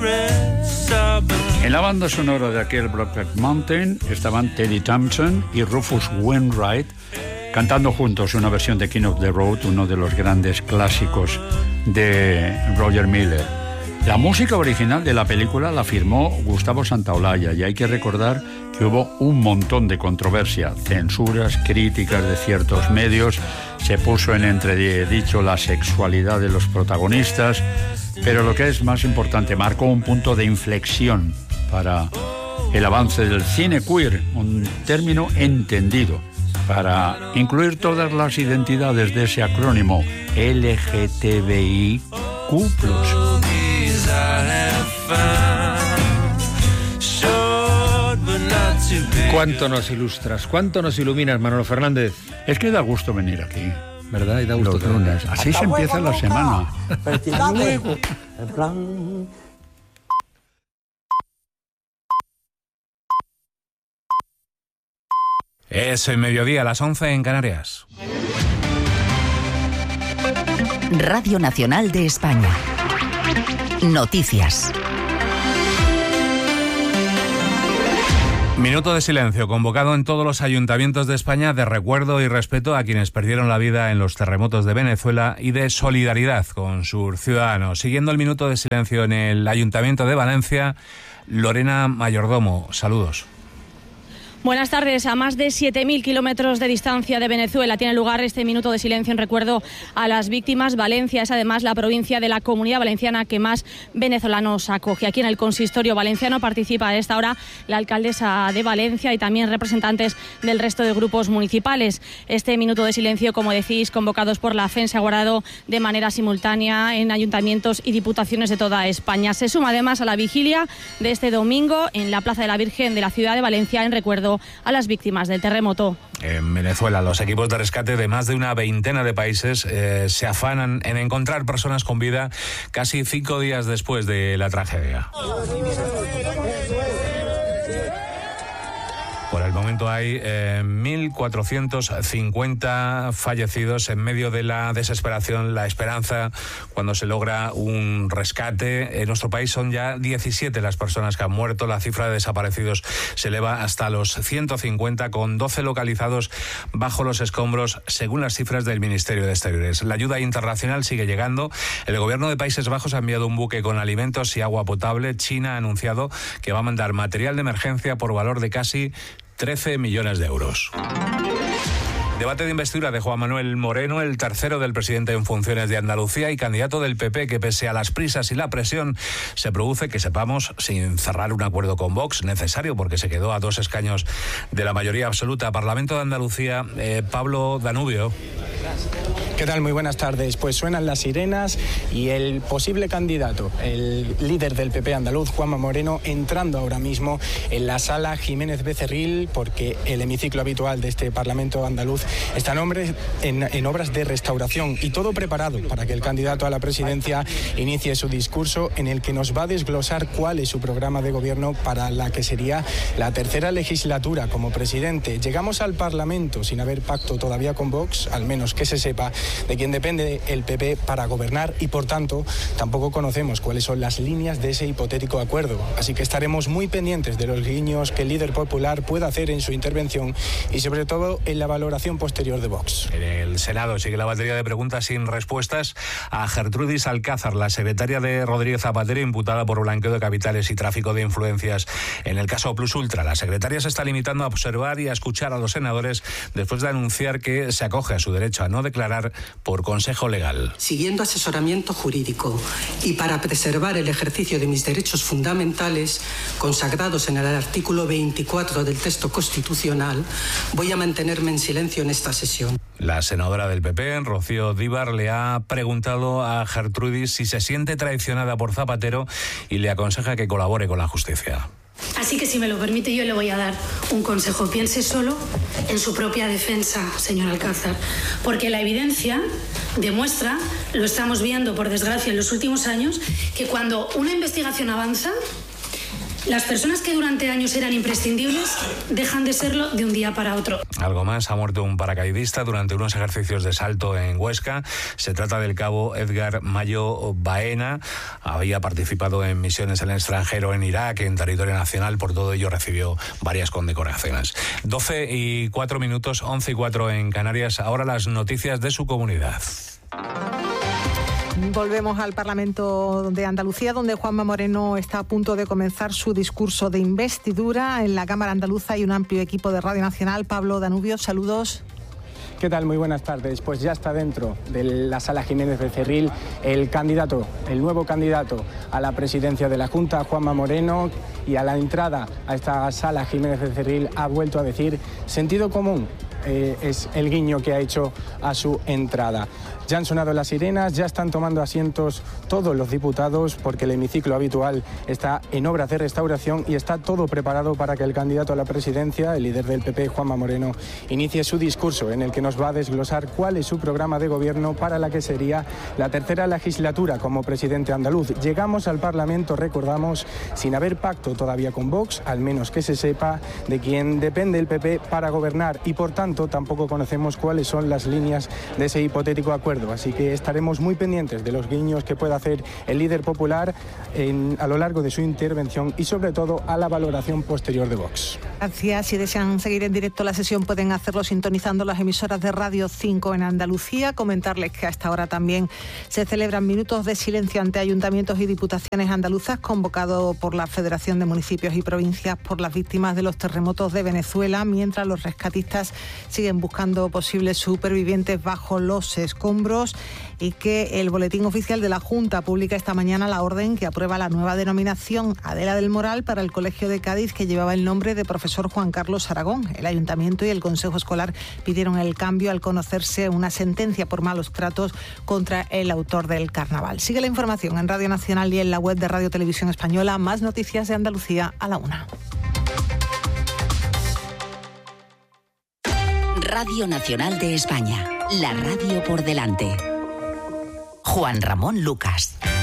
En la banda sonora de aquel Brokeback Mountain estaban Teddy Thompson y Rufus Wainwright cantando juntos una versión de King of the Road, uno de los grandes clásicos de Roger Miller. La música original de la película la firmó Gustavo Santaolalla y hay que recordar que hubo un montón de controversia, censuras, críticas de ciertos medios, se puso en entredicho la sexualidad de los protagonistas, pero lo que es más importante, marcó un punto de inflexión para el avance del cine queer, un término entendido para incluir todas las identidades de ese acrónimo LGTBIQ+. ¿Cuánto nos ilustras? ¿Cuánto nos iluminas, Manolo Fernández? Es que da gusto venir aquí, ¿verdad? Y da gusto los lunes. Así se empieza la semana. Es el mediodía, a las 11 en Canarias. Radio Nacional de España. Noticias. Minuto de silencio convocado en todos los ayuntamientos de España de recuerdo y respeto a quienes perdieron la vida en los terremotos de Venezuela y de solidaridad con sus ciudadanos. Siguiendo el minuto de silencio en el Ayuntamiento de Valencia, Lorena Mayordomo, saludos. Buenas tardes. A más de 7.000 kilómetros de distancia de Venezuela tiene lugar este minuto de silencio en recuerdo a las víctimas. Valencia es además la provincia de la Comunidad Valenciana que más venezolanos acoge. Aquí en el consistorio valenciano participa a esta hora la alcaldesa de Valencia y también representantes del resto de grupos municipales. Este minuto de silencio, como decís, convocados por la FEN, se ha guardado de manera simultánea en ayuntamientos y diputaciones de toda España. Se suma además a la vigilia de este domingo en la Plaza de la Virgen de la ciudad de Valencia en recuerdo a las víctimas del terremoto. En Venezuela, los equipos de rescate de más de una veintena de países se afanan en encontrar personas con vida casi 5 días después de la tragedia. Por el momento hay 1.450 fallecidos en medio de la desesperación, la esperanza cuando se logra un rescate. En nuestro país son ya 17 las personas que han muerto. La cifra de desaparecidos se eleva hasta los 150, con 12 localizados bajo los escombros, según las cifras del Ministerio de Exteriores. La ayuda internacional sigue llegando. El gobierno de Países Bajos ha enviado un buque con alimentos y agua potable. China ha anunciado que va a mandar material de emergencia por valor de casi 13 millones de euros. Debate de investidura de Juan Manuel Moreno, el tercero del presidente en funciones de Andalucía y candidato del PP, que pese a las prisas y la presión se produce, que sepamos, sin cerrar un acuerdo con Vox, necesario porque se quedó a 2 escaños de la mayoría absoluta. Parlamento de Andalucía, Pablo Danubio. ¿Qué tal? Muy buenas tardes. Pues suenan las sirenas y el posible candidato, el líder del PP andaluz, Juanma Moreno, entrando ahora mismo en la sala Jiménez Becerril, porque el hemiciclo habitual de este Parlamento andaluz está en obras de restauración, y todo preparado para que el candidato a la presidencia inicie su discurso, en el que nos va a desglosar cuál es su programa de gobierno para la que sería la tercera legislatura como presidente. Llegamos al Parlamento sin haber pacto todavía con Vox, al menos que se sepa, de quien depende el PP para gobernar, y por tanto tampoco conocemos cuáles son las líneas de ese hipotético acuerdo. Así que estaremos muy pendientes de los guiños que el líder popular pueda hacer en su intervención y sobre todo en la valoración posterior de Vox. En el Senado sigue la batería de preguntas sin respuestas a Gertrudis Alcázar, la secretaria de Rodríguez Zapatero, imputada por blanqueo de capitales y tráfico de influencias en el caso Plus Ultra. La secretaria se está limitando a observar y a escuchar a los senadores después de anunciar que se acoge a su derecho a no declarar por consejo legal. Siguiendo asesoramiento jurídico y para preservar el ejercicio de mis derechos fundamentales consagrados en el artículo 24 del texto constitucional, voy a mantenerme en silencio en esta sesión. La senadora del PP, Rocío Díbar, le ha preguntado a Gertrudis si se siente traicionada por Zapatero y le aconseja que colabore con la justicia. Así que, si me lo permite, yo le voy a dar un consejo. Piense solo en su propia defensa, señor Alcázar, porque la evidencia demuestra, lo estamos viendo por desgracia en los últimos años, que cuando una investigación avanza, Las personas que durante años eran imprescindibles dejan de serlo de un día para otro. Algo más, ha muerto un paracaidista durante unos ejercicios de salto en Huesca. Se trata del cabo Edgar Mayo Baena. Había participado en misiones en el extranjero, en Irak, en territorio nacional. Por todo ello recibió varias condecoraciones. 12:04, 11:04 en Canarias. Ahora las noticias de su comunidad. Volvemos al Parlamento de Andalucía, donde Juanma Moreno está a punto de comenzar su discurso de investidura. En la Cámara Andaluza hay un amplio equipo de Radio Nacional. Pablo Danubio, saludos. ¿Qué tal? Muy buenas tardes. Pues ya está dentro de la Sala Jiménez Becerril el nuevo candidato a la presidencia de la Junta, Juanma Moreno, y a la entrada a esta Sala Jiménez Becerril ha vuelto a decir sentido común. Es el guiño que ha hecho a su entrada. Ya han sonado las sirenas, ya están tomando asientos todos los diputados porque el hemiciclo habitual está en obras de restauración y está todo preparado para que el candidato a la presidencia, el líder del PP, Juanma Moreno, inicie su discurso en el que nos va a desglosar cuál es su programa de gobierno para la que sería la tercera legislatura como presidente andaluz. Llegamos al Parlamento, recordamos, sin haber pacto todavía con Vox, al menos que se sepa de quién depende el PP para gobernar, y por tanto tampoco conocemos cuáles son las líneas de ese hipotético acuerdo. Así que estaremos muy pendientes de los guiños que pueda hacer el líder popular a lo largo de su intervención y sobre todo a la valoración posterior de Vox. Gracias. Si desean seguir en directo la sesión pueden hacerlo sintonizando las emisoras de Radio 5 en Andalucía. Comentarles que a esta hora también se celebran minutos de silencio ante ayuntamientos y diputaciones andaluzas, convocado por la Federación de Municipios y Provincias por las víctimas de los terremotos de Venezuela, mientras los rescatistas siguen buscando posibles supervivientes bajo los escombros, y que el Boletín Oficial de la Junta publica esta mañana la orden que aprueba la nueva denominación Adela del Moral para el Colegio de Cádiz, que llevaba el nombre de profesor Juan Carlos Aragón. El Ayuntamiento y el Consejo Escolar pidieron el cambio al conocerse una sentencia por malos tratos contra el autor del carnaval. Sigue la información en Radio Nacional y en la web de Radio Televisión Española. Más noticias de Andalucía a la 1. Radio Nacional de España, la radio por delante. Juan Ramón Lucas.